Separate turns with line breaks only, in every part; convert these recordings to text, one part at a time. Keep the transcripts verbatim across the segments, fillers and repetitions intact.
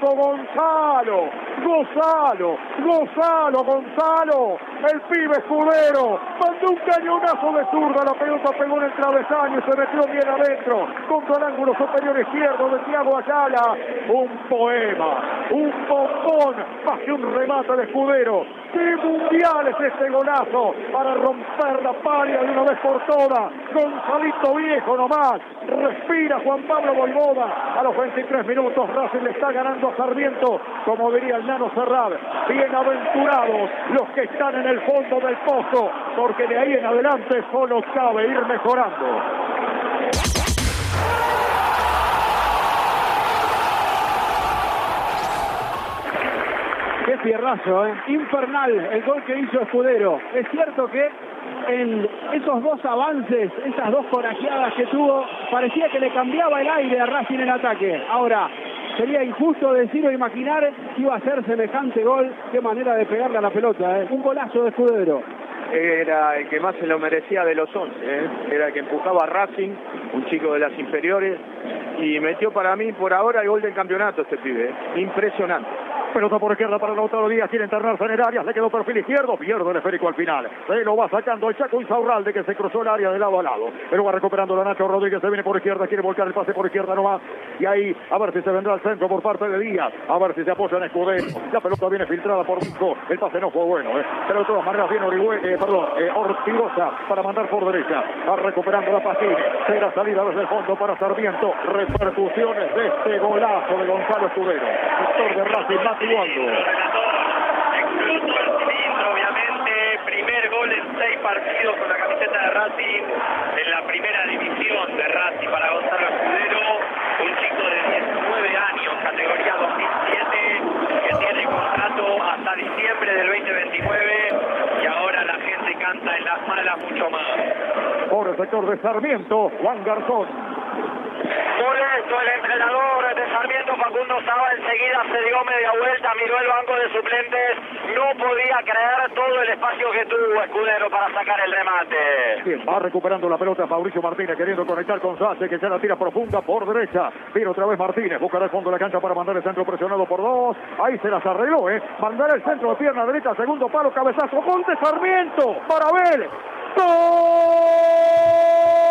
golazo Gonzalo, Gonzalo, Gonzalo, Gonzalo, el pibe Escudero, mandó un cañonazo de zurda, la pelota pegó en el travesaño y se metió bien adentro, contra el ángulo superior izquierdo de Thiago Ayala, un poema, un bombón, más que un remate de Escudero. ¡Qué mundial es este golazo! Para romper la paria de una vez por todas. Gonzalito viejo nomás. Respira Juan Pablo Voivoda. A los veintitrés minutos Racing le está ganando a Sarmiento. Como diría el Nano Serrat. Bienaventurados los que están en el fondo del pozo. Porque de ahí en adelante solo cabe ir mejorando.
Qué fierrazo, ¿eh? Infernal el gol que hizo Escudero. Es cierto que en esos dos avances, esas dos corajeadas que tuvo, parecía que le cambiaba el aire a Racing en ataque. Ahora, sería injusto decir o imaginar que iba a ser semejante gol. Qué manera de pegarle a la pelota, ¿eh? Un golazo de Escudero.
Era el que más se lo merecía de los once, ¿eh? Era el que empujaba a Racing, un chico de las inferiores, y metió para mí por ahora el gol del campeonato este pibe, ¿eh? Impresionante.
Pelota por izquierda para Lautaro Díaz, quiere internarse en el área, le quedó perfil izquierdo, pierde el esférico al final. Se lo va sacando el Chaco Insaurralde, que se cruzó el área de lado a lado. Pero va recuperando la Nacho Rodríguez, se viene por izquierda, quiere volcar el pase por izquierda nomás. Y ahí, a ver si se vendrá al centro por parte de Díaz, a ver si se apoya en Escudero. La pelota viene filtrada por Busco, el pase no fue bueno, ¿eh? Pero de todas maneras viene Origüe, eh, perdón, eh, Ortigosa para mandar por derecha. Va recuperando la Pacini, será salida desde el fondo para Sarmiento. Repercusiones de este golazo de Gonzalo Escudero. Sector de Racing, Mati
Explotó el cilindro, obviamente. Primer gol en seis partidos con la camiseta de Racing en la primera división de Racing para Gonzalo Escudero, un chico de diecinueve años, categoría dos mil siete, que tiene contrato hasta diciembre del veinte veintinueve y ahora la gente canta en las malas mucho más.
Por el sector de Sarmiento, Juan Garzón.
Por esto el entrenador de Sarmiento, Facundo Saba, enseguida se dio media vuelta, miró el banco de suplentes, no podía creer todo el espacio que tuvo Escudero para sacar el remate.
Bien, va recuperando la pelota Mauricio Martínez, queriendo conectar con Sace, que se la tira profunda por derecha. Viene otra vez Martínez, buscará el fondo de la cancha para mandar el centro presionado por dos. Ahí se las arregló, ¿eh? Mandar el centro de pierna derecha, segundo palo, cabezazo, gol de Sarmiento, para ver. ¡Gol!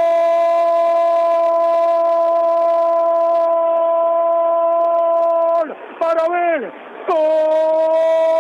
Para ver, gol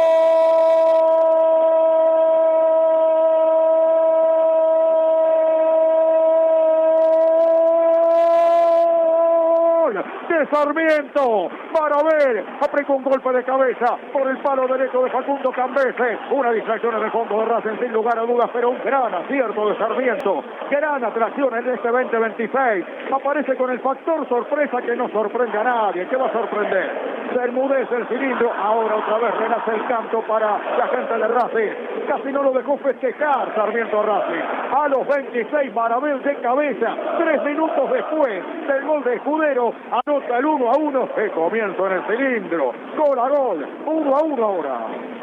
de Sarmiento, para ver, aplicó un golpe de cabeza por el palo derecho de Facundo Cambese, una distracción en el fondo de Racing sin lugar a dudas, pero un gran acierto de Sarmiento, gran atracción en este veinte veintiséis, aparece con el factor sorpresa que no sorprende a nadie. ¿Qué va a sorprender? Se enmudece el cilindro, ahora otra vez renace el canto para la gente de Racing, casi no lo dejó festejar Sarmiento a Racing, a los veintiséis Marabel de cabeza, tres minutos después del gol de Escudero, anota el uno a uno, que comienzo en el cilindro, gol a gol, uno a uno ahora.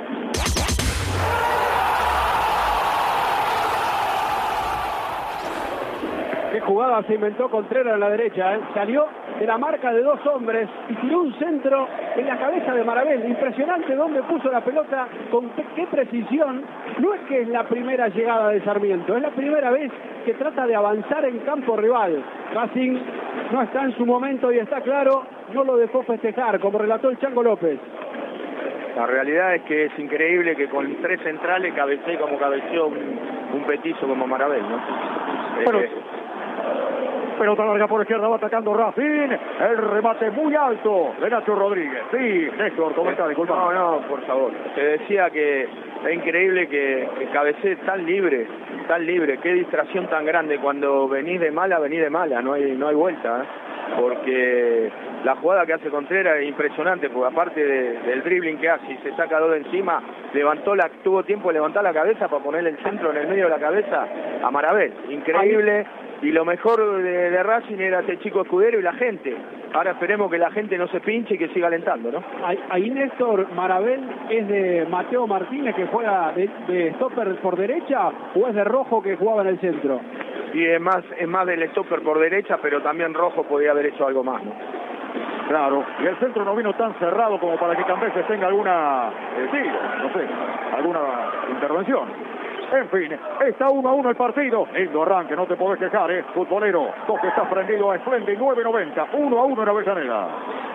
Qué jugada se inventó Contreras en la derecha, ¿eh? Salió de la marca de dos hombres y tiró un centro en la cabeza de Marabel. Impresionante dónde puso la pelota, con qué precisión. No es que es la primera llegada de Sarmiento, es la primera vez que trata de avanzar en campo rival. Racing no está en su momento y está claro, no lo dejó festejar, como relató el Chango López.
La realidad es que es increíble que con tres centrales cabecee como cabeceó un, un petizo como Marabel, ¿no?
Pero...
Eh,
Pelota larga por izquierda, va atacando Racing. El remate muy alto de Nacho Rodríguez. Sí, Néstor, comenta, disculpa.
No, no, por favor. Te decía que es increíble que, que cabecee tan libre, tan libre. Qué distracción tan grande. Cuando venís de mala, venís de mala. No hay, no hay vuelta, ¿eh? Porque la jugada que hace Contreras es impresionante, porque aparte de, del dribbling que hace y se saca dos de encima, levantó la, tuvo tiempo de levantar la cabeza para ponerle el centro en el medio de la cabeza a Marabel. Increíble. Y lo mejor de, de Racing era este chico Escudero y la gente. Ahora esperemos que la gente no se pinche y que siga alentando, ¿no?
Ahí, ahí Néstor, Marabel es de Mateo Martínez, que juega de, de stopper por derecha, o es de Rojo, que jugaba en el centro.
Y es más, es más del stopper por derecha, pero también Rojo podía haber hecho algo más, ¿no?
Claro, y el centro no vino tan cerrado como para que Cambeses tenga alguna, eh, sí, no sé, alguna intervención. En fin, está uno a uno el partido. Lindo arranque, no te podés quejar, ¿eh? Futbolero, Coque está prendido a Splendid nueve noventa, uno a uno en Avellaneda.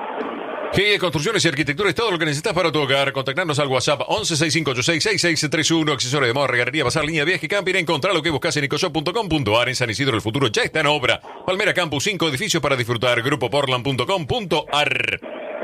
G I E Construcciones y Arquitectura es todo lo que necesitas para tu hogar. Contactarnos al WhatsApp once sesenta y cinco ochenta y seis sesenta y seis treinta y uno. Accesorios de moda, regarería, pasar línea, viaje, camping. Encontrar lo que buscas en ecoshop punto com punto a r. En San Isidro, el futuro ya está en obra. Palmera Campus, cinco edificios para disfrutar. grupo portland punto com punto a r.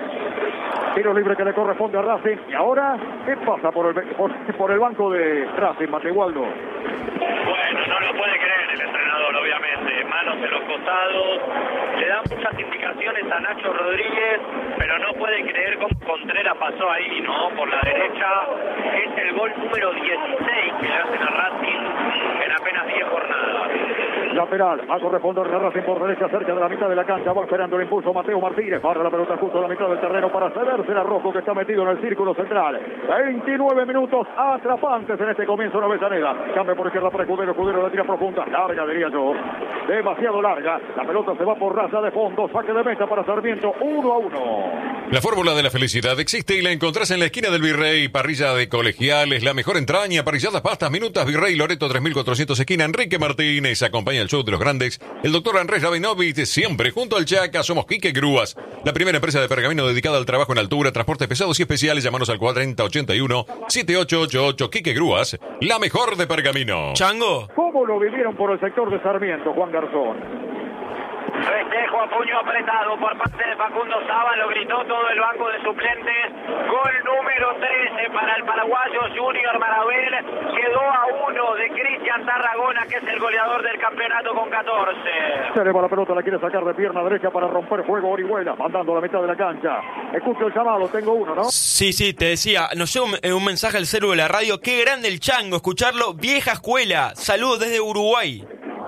Tiro libre que le corresponde a Racing. Y ahora, ¿qué pasa por el, por, por el banco de Racing, Mategualdo?
Bueno, no lo puede creer el entrenador, obviamente. Manos en los costados. Le da muchas indicaciones a Nacho Rodríguez, pero no puede creer cómo Contreras pasó ahí, ¿no? Por la derecha. Es el gol número dieciséis que le hacen a Racing en apenas diez jornadas.
Lateral, va a corresponder a Racing por derecha, cerca de la mitad de la cancha. Va esperando el impulso Mateo Martínez. Barra la pelota justo a la mitad del terreno para cederse a Rojo, que está metido en el círculo central. veintinueve minutos atrapantes en este comienzo de Avellaneda. Cambia por izquierda para Escudero. Escudero la tira profunda. Larga, diría yo. Demasiado larga. La pelota se va por raza de fondo. Saque de meta para Sarmiento. uno a uno.
La fórmula de la felicidad existe y la encontrás en la esquina del Virrey. Parrilla de colegiales, la mejor entraña, parrilladas, pastas, minutas, Virrey, Loreto tres mil cuatrocientos, esquina Enrique Martínez. Acompaña el show de los grandes. El doctor Andrés Rabinovich, siempre junto al Chaca. Somos Quique Grúas, la primera empresa de pergamino dedicada al trabajo en altura, transportes pesados y especiales. Llámanos al cuarenta ochenta y uno setenta y ocho ochenta y ocho. Quique Grúas, la mejor de pergamino.
Chango.
¿Cómo lo vivieron por el sector de Sarmiento, Juan Garzón?
Festejo a puño apretado por parte de Facundo Saba, lo gritó todo el banco de suplentes. Gol número trece para el paraguayo Junior Marabel. Quedó a uno de Cristian Tarragona, que es el goleador del campeonato con catorce.
Se le va la pelota, la quiere sacar de pierna derecha para romper fuego Orihuela, mandando a la mitad de la cancha. Escucho el llamado, tengo uno, ¿no?
Sí, sí, te decía, nos llegó un, un mensaje al celu de la radio. Qué grande el Chango, escucharlo. Vieja escuela. Saludos desde Uruguay.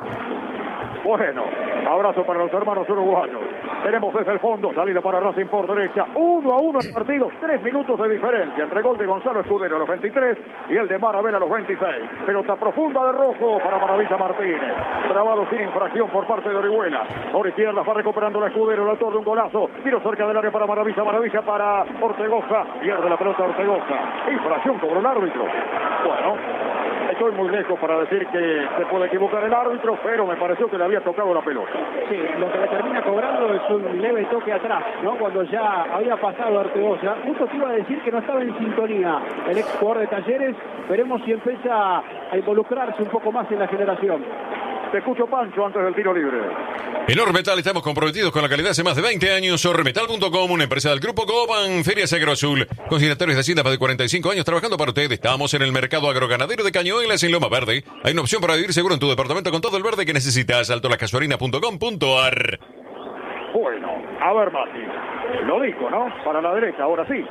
Bueno, abrazo para los hermanos uruguayos. Tenemos desde el fondo, salida para Racing por derecha. Uno a uno el partido, tres minutos de diferencia entre gol de Gonzalo Escudero a los veintitrés y el de Marabel a los veintiséis. Pelota profunda de Rojo para Maravilla Martínez. Trabado sin infracción por parte de Orihuela. Por izquierda va recuperando la Escudero, la torre, un golazo. Tiro cerca del área para Maravilla, Maravilla para Ortegoza. Pierde la pelota Ortegoza. Infracción cobró el árbitro. Bueno, estoy muy lejos para decir que se puede equivocar el árbitro, pero me pareció que le había tocado la pelota.
Sí, lo que le termina cobrando es un leve toque atrás, ¿no? Cuando ya había pasado Ortegoza. Justo te iba a decir que no estaba en sintonía el ex jugador de Talleres. Veremos si empieza a involucrarse un poco más en la generación.
Te escucho, Pancho, antes del tiro libre.
En Ormetal estamos comprometidos con la calidad hace más de veinte años. Ormetal punto com, una empresa del Grupo Coban. Ferias Agroazul, consignatarios de Hacienda más de cuarenta y cinco años trabajando para usted. Estamos en el mercado agroganadero de Cañuelas en Loma Verde. Hay una opción para vivir seguro en tu departamento con todo el verde que necesitas. alto las casuarinas punto com punto a r.
Bueno, a ver, Mati. Lo dijo, ¿no? Para la derecha, ahora sí.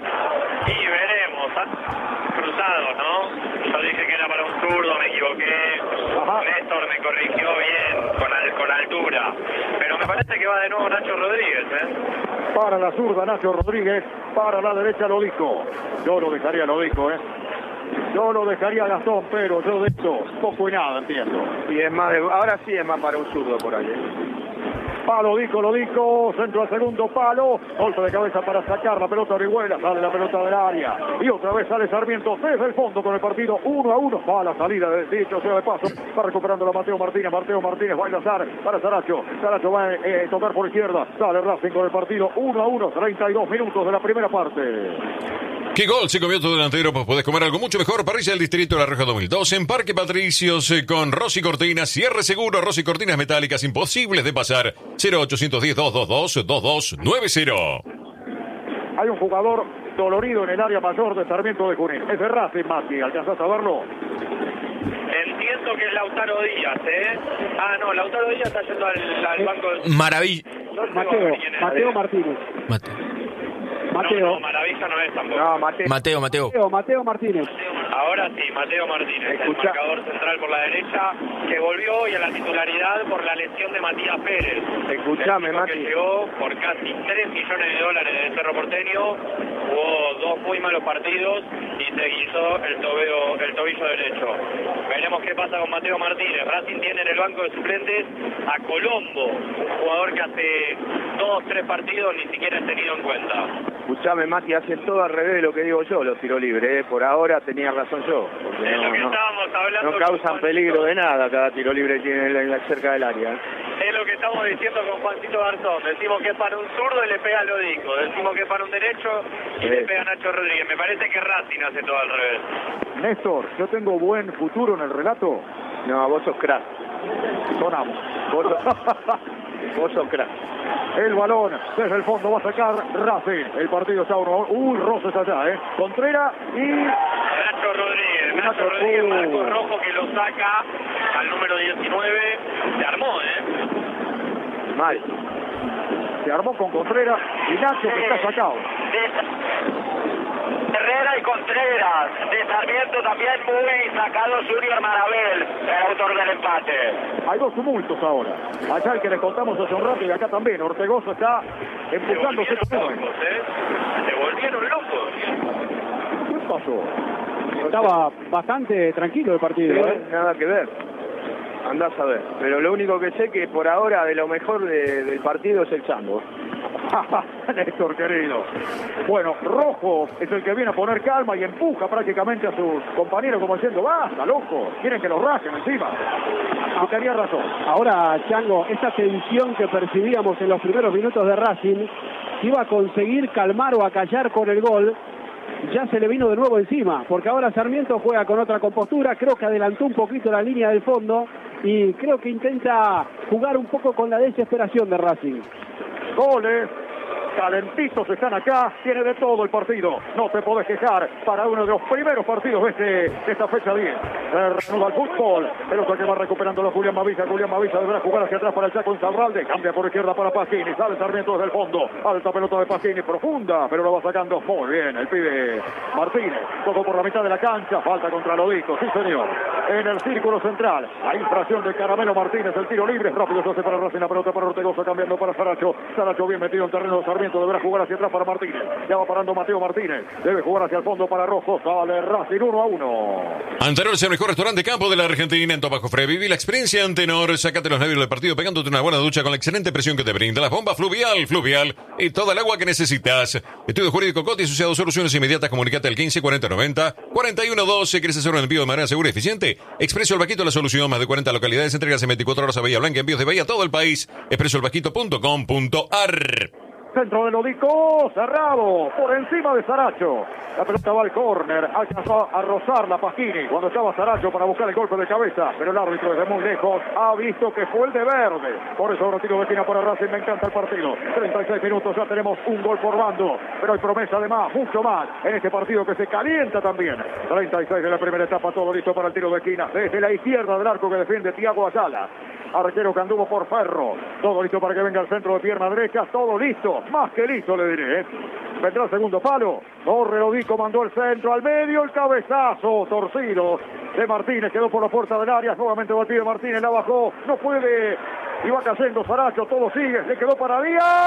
Y veremos, ¿ah? Cruzado, ¿no? Yo dije que era para un zurdo, me equivoqué.
Ajá.
Néstor me corrigió bien, con, al, con altura. Pero me parece que va de nuevo Nacho Rodríguez, ¿eh?
Para la zurda, Nacho Rodríguez. Para la derecha, lo dijo. Yo lo dejaría, lo dijo, ¿eh? Yo lo dejaría a Gastón, pero yo de esto poco y nada entiendo.
Y es más, de, ahora sí es más para un zurdo por ahí, ¿eh?
Palo, dijo, lo dijo, centro al segundo palo, golpe de cabeza para sacar la pelota a Orihuela, sale la pelota del área, y otra vez sale Sarmiento desde el fondo con el partido uno a uno, va a la salida de dicho sea de paso, va recuperando la Mateo Martínez, Mateo Martínez va a enlazar para Saracho, Saracho va a eh, tocar por izquierda, sale Racing con el partido uno a uno, treinta y dos minutos de la primera parte.
¿Qué gol se comió tu delantero? Pues podés comer algo mucho mejor. Parrilla del Distrito de La Rioja dos mil dos en Parque Patricios eh, con Rosy Cortinas. Cierre seguro, Rosy Cortinas metálicas imposibles de pasar. cero ochocientos diez, doscientos veintidós, veintidós noventa.
Hay un jugador dolorido en el área mayor de Sarmiento de Junín. Es de Racing, Mati. ¿Alcanzás a verlo?
Entiendo que es Lautaro Díaz, ¿eh? Ah, no, Lautaro Díaz está yendo al, al banco de...
Maravilla.
No sé
Mateo,
quién es.
Mateo Martínez.
Mateo.
Mateo.
No, no, Maravilla no es tampoco.
No, Mateo.
Mateo, Mateo.
Mateo, Mateo Martínez.
Ahora sí, Mateo Martínez,
Escucha.
el marcador central por la derecha, que volvió hoy a la titularidad por la lesión de Matías Pérez.
Escuchame,
El chico
Mati.
que llegó por casi tres millones de dólares del Cerro Porteño, jugó dos muy malos partidos y se guisó el, tobeo, el tobillo derecho. Veremos qué pasa con Mateo Martínez. Racing tiene en el banco de suplentes a Colombo, jugador que hace dos, tres partidos ni siquiera es tenido en cuenta.
Escuchame, Mati, hacen todo al revés de lo que digo yo, los tiros libres. ¿eh? Por ahora tenía razón yo. Porque
Es
no,
lo que
no,
estábamos hablando.
no
con
causan
Juancito.
peligro de nada cada tiro libre que tiene en la- cerca del área. ¿eh?
Es lo que estamos diciendo con Juancito Garzón. Decimos que es para un zurdo y le pega a Lodico. Decimos que es para un derecho y
Sí.
le pega a Nacho Rodríguez. Me parece que Racing hace todo al revés.
Néstor, yo tengo buen futuro en el relato.
No, vos sos crack.
Sonamos.
Vos sos, vos sos crack.
El balón desde el fondo va a sacar Racing. El partido está uno. Uy, roces allá, ¿eh? Contreras y...
Nacho Rodríguez. Nacho
Nacho,
Rodríguez,
uh.
Marco Rojo que lo saca al número diecinueve. Se armó, ¿eh?
Mal.
Se armó con Contreras y Nacho que está sacado.
Herrera y Contreras. De Sarmiento también muy sacado Junior Marabel, el autor del empate.
Hay dos tumultos ahora. Allá el que les contamos hace un rato y acá también. Ortegozo está
Se
empujándose
volvieron
con
locos, ¿eh? Se volvieron locos.
¿Qué pasó?
Estaba bastante tranquilo el partido, ¿eh?
Nada que ver. Andás a ver. Pero lo único que sé que por ahora de lo mejor de- del partido es el Chango.
Néstor querido. Bueno, Rojo es el que viene a poner calma y empuja prácticamente a sus compañeros como diciendo, basta, loco, quieren que los rajen encima. Y tenía razón.
Ahora, Chango, esa tensión que percibíamos en los primeros minutos de Racing, que iba a conseguir calmar o acallar con el gol, ya se le vino de nuevo encima, porque ahora Sarmiento juega con otra compostura, creo que adelantó un poquito la línea del fondo y creo que intenta jugar un poco con la desesperación de Racing.
Goles, calentitos están acá, tiene de todo el partido. No te podés quejar para uno de los primeros partidos de, este, de esta fecha diez. Se reanuda el fútbol. Pelota que va recuperando la Julián Mavisa. Julián Mavisa deberá jugar hacia atrás para el Chaco Insaurralde. Cambia por izquierda para Pasquini. Sale Sarmiento desde el fondo. Alta pelota de Pasquini, profunda, pero lo va sacando muy bien el pibe Martínez. Todo por la mitad de la cancha. Falta contra Lodico, sí señor. En el círculo central. La infracción de Caramelo Martínez. El tiro libre. Rápido se hace para Racing. La pelota para Ortegozo cambiando para Saracho. Saracho bien metido en terreno de Sarmiento. Deberá jugar hacia atrás para Martínez. Ya va parando Mateo Martínez. Debe jugar hacia el fondo para Rojo. Sale Racing uno a uno.
Antenor es el mejor restaurante de campo de la Argentina. En Tobajo Fre, viví la experiencia Antenor. Sácate los nervios del partido pegándote una buena ducha con la excelente presión que te brinda las bombas fluvial, fluvial y toda el agua que necesitas. Estudio Jurídico Coti, asociado, soluciones inmediatas. Comunicate al quince cuarenta noventa cuarenta y uno doce. ¿Quieres hacer un envío de manera segura y eficiente? Expreso El Vaquito, la solución. Más de cuarenta localidades. Entregas en veinticuatro horas a Bahía Blanca. Envíos de Bahía a todo el país. expreso el vaquito punto com punto ar.
Centro de Lodico, cerrado, por encima de Saracho. La pelota va al córner, alcanzó a rozar la Pasquini cuando estaba Saracho para buscar el golpe de cabeza, pero el árbitro desde muy lejos ha visto que fue el de verde. Por eso ahora tiro de esquina para Racing, me encanta el partido. treinta y seis minutos, ya tenemos un gol por bando, pero hay promesa de más, mucho más, en este partido que se calienta también. treinta y seis de la primera etapa, todo listo para el tiro de esquina, desde la izquierda del arco que defiende Thiago Ayala. Arquero que anduvo por Ferro. Todo listo para que venga el centro de pierna derecha. Todo listo. Más que listo, le diré. ¿eh? Vendrá el segundo palo. Torre Lodico mandó el centro al medio. El cabezazo torcido de Martínez. Quedó por la puerta del área. Nuevamente va el pibe Martínez. La bajó. No puede. Y va cayendo Saracho. Todo sigue. Le quedó para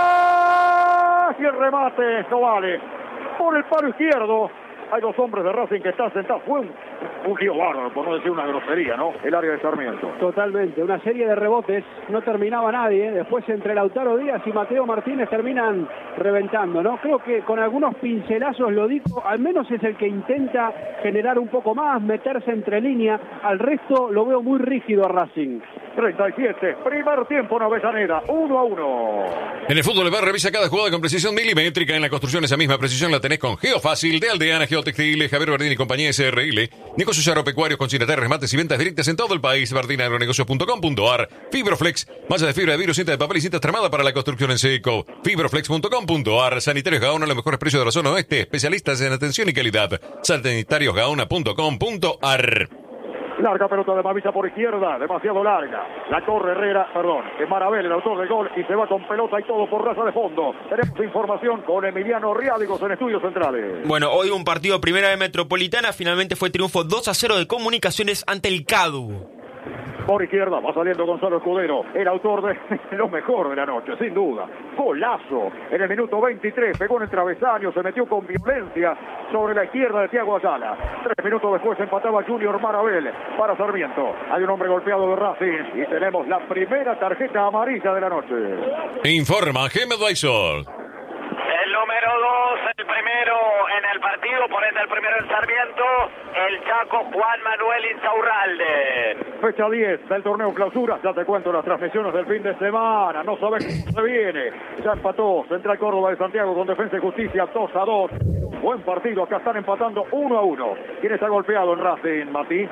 Díaz. Y el remate no vale. Por el palo izquierdo. Hay dos hombres de Racing que están sentados. Fue un, un lío bárbaro, por no decir una grosería, ¿no? El área de Sarmiento.
Totalmente, una serie de rebotes, no terminaba nadie, ¿eh? Después entre Lautaro Díaz y Mateo Martínez terminan reventando, ¿no? Creo que con algunos pincelazos Lodico, al menos es el que intenta generar un poco más, meterse entre línea, al resto lo veo muy rígido a Racing.
treinta y siete, primer tiempo en Avellaneda, uno a uno.
En el fútbol de bar revisa cada jugada con precisión milimétrica. En la construcción esa misma precisión la tenés con Geofácil de Aldeana Geotextiles, Javier Bardini y compañía S R L. Negocios agropecuarios, consignatarios, remates y ventas directas en todo el país. bardini agronegocios punto com punto ar. Fibroflex, malla de fibra de vidrio, cinta de papel y cinta extremada para la construcción en seco. Fibroflex punto com punto ar. Sanitarios Gaona, los mejores precios de la zona oeste. Especialistas en atención y calidad. sanitarios gaona punto com punto ar.
Larga pelota de Mavisa por izquierda, demasiado larga. La corre Herrera, perdón, es Marabel, el autor del gol, y se va con pelota y todo por raza de fondo. Tenemos información con Emiliano Riádigos en Estudios Centrales.
Bueno, hoy un partido primera de Metropolitana, finalmente fue triunfo dos a cero de Comunicaciones ante el C A D U.
Por izquierda va saliendo Gonzalo Escudero, el autor de lo mejor de la noche, sin duda. Golazo en el minuto veintitrés, pegó en el travesaño, se metió con violencia sobre la izquierda de Thiago Ayala. Tres minutos después empataba Junior Marabel para Sarmiento. Hay un hombre golpeado de Racing y tenemos la primera tarjeta amarilla de la noche.
Informa GEMEDvisor.
El número dos, el primero en el partido, por ende el primero en Sarmiento, el Chaco Juan Manuel Insaurralde.
Fecha diez del torneo clausura, ya te cuento las transmisiones del fin de semana, no sabes cómo se viene. Ya empató Central Córdoba de Santiago con Defensa y Justicia dos a dos. Buen partido, acá están empatando uno a uno. ¿Quién está golpeado en Racing, Mati?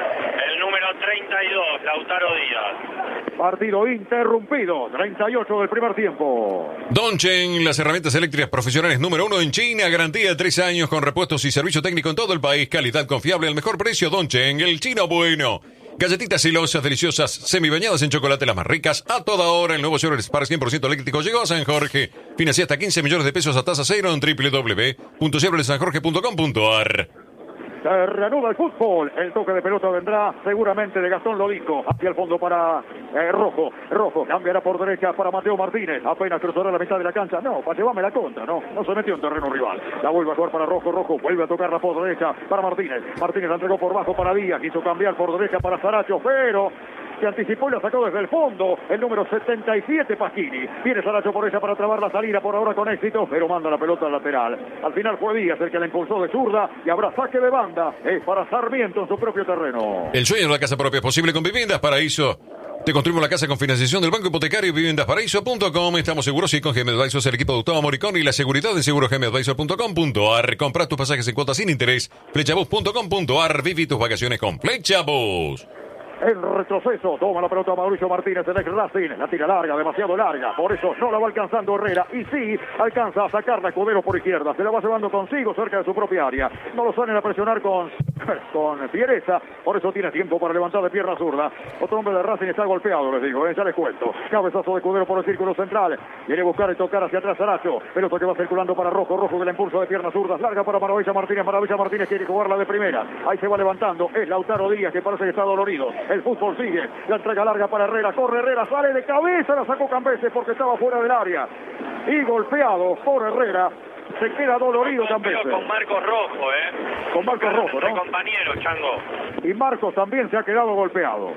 El número treinta y dos, Lautaro Díaz.
Partido interrumpido, treinta y ocho del primer tiempo.
Dongchen, las herramientas eléctricas profesionales número uno en China, garantía de tres años con repuestos y servicio técnico en todo el país, calidad confiable al mejor precio. Dongchen, el chino bueno. Galletitas silosas, deliciosas, semibañadas en chocolate, las más ricas. A toda hora, el nuevo Chevrolet Spark cien por ciento eléctrico llegó a San Jorge. Financia hasta quince millones de pesos a tasa cero en doble u doble u doble u punto chevrolet san jorge punto com punto a r.
Se reanuda el fútbol. El toque de pelota vendrá seguramente de Gastón Lodico. Hacia el fondo para eh, Rojo. Rojo cambiará por derecha para Mateo Martínez. Apenas cruzará la mitad de la cancha. No, para llevarme la contra. No, no se metió en terreno rival. La vuelve a jugar para Rojo. Rojo vuelve a tocarla por derecha para Martínez. Martínez la entregó por bajo para Díaz. Quiso cambiar por derecha para Saracho, pero se anticipó y la sacó desde el fondo el número setenta y siete, Pasquini. Viene Saracho por ella para trabar la salida, por ahora con éxito, pero manda la pelota al lateral. Al final fue Díaz el que la impulsó de zurda y habrá saque de banda. Es para Sarmiento en su propio terreno.
El sueño de la casa propia es posible con Viviendas Paraíso. Te construimos la casa con financiación del Banco Hipotecario y viviendas paraíso punto com. Estamos seguros y con GEMEDvisor, el equipo de Gustavo Moricón y la seguridad de seguro GEMEDvisor punto com punto a r. Compra tus pasajes en cuotas sin interés. Flechabus punto com punto a r. Viví tus vacaciones con Flechabus.
El retroceso, toma la pelota Mauricio Martínez, el ex Racing, la tira larga, demasiado larga, por eso no la va alcanzando Herrera, y sí, alcanza a sacarla Escudero por izquierda, se la va llevando consigo cerca de su propia área, no lo salen a presionar con, con fiereza, por eso tiene tiempo para levantar de pierna zurda. Otro hombre de Racing está golpeado, les digo, ¿eh? Ya les cuento, cabezazo de Escudero por el círculo central, viene a buscar y tocar hacia atrás Saracho, pelota que va circulando para Rojo, Rojo que la impulsa de piernas zurdas, larga para Maravilla Martínez, Maravilla Martínez quiere jugarla de primera, ahí se va levantando, es Lautaro Díaz que parece que está dolorido. El fútbol sigue, la entrega larga para Herrera, corre Herrera, sale de cabeza, la sacó Cambeses porque estaba fuera del área. Y golpeado por Herrera, se queda dolorido Cambeses.
Con Marcos Rojo, ¿eh?
Con Marcos Rojo, ¿no?
compañero, Chango.
Y Marcos también se ha quedado golpeado.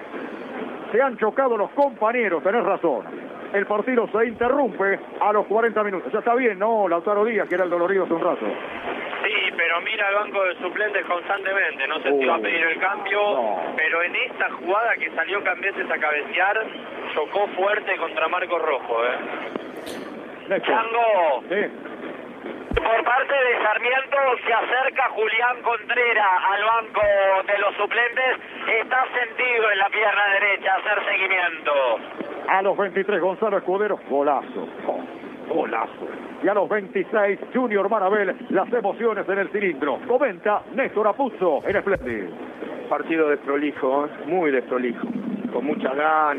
Se han chocado los compañeros, tenés razón. El partido se interrumpe a los cuarenta minutos. Ya está bien, ¿no? Lautaro Díaz, que era el dolorido hace un rato.
Sí, pero mira el banco de suplentes constantemente. No sé uh, si va a pedir el cambio, no. Pero en esta jugada que salió Cambeses a cabecear, chocó fuerte contra Marcos Rojo, ¿eh? Chango.
Sí.
Por parte de Sarmiento se acerca Julián Contreras al banco de los suplentes. Está sentido en la pierna derecha a hacer seguimiento.
A los veintitrés, Gonzalo Escudero, golazo. Oh, golazo. Y a los veintiséis, Junior Marabel, las emociones en el cilindro. Comenta Néstor Apuzzo en Splendid.
Partido desprolijo, ¿eh? Muy desprolijo. Con muchas ganas.